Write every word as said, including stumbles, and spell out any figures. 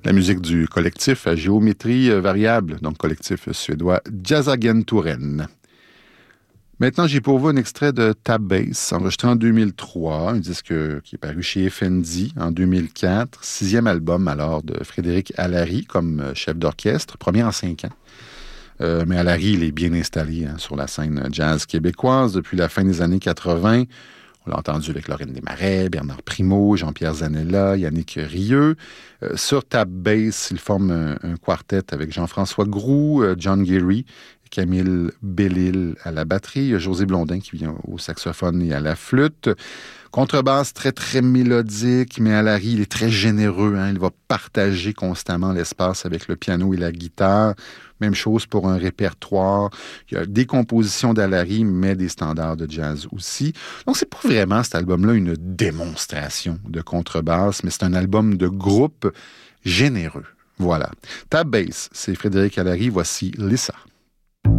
La musique du collectif à géométrie variable, donc collectif suédois Jazzagenturen. Maintenant, j'ai pour vous un extrait de Tab Bass, enregistré en deux mille trois, un disque qui est paru chez Effendi en deux mille quatre, sixième album alors de Frédéric Allary comme chef d'orchestre, premier en cinq ans. Euh, mais Allary, il est bien installé hein, sur la scène jazz québécoise depuis la fin des années quatre-vingts. On l'a entendu avec Lorraine Desmarais, Bernard Primo, Jean-Pierre Zanella, Yannick Rieu. Euh, sur Tab Bass, il forme un, un quartet avec Jean-François Groux, euh, John Geary, Camille Bellil à la batterie, José Blondin qui vient au saxophone et à la flûte. Contrebasse très, très mélodique, mais Allary, il est très généreux. Hein? Il va partager constamment l'espace avec le piano et la guitare. Même chose pour un répertoire. Il y a des compositions d'Allary, mais des standards de jazz aussi. Donc, c'est pas vraiment, cet album-là, une démonstration de contrebasse, mais c'est un album de groupe généreux. Voilà. Tab Bass, c'est Frédéric Allary. Voici Lisa.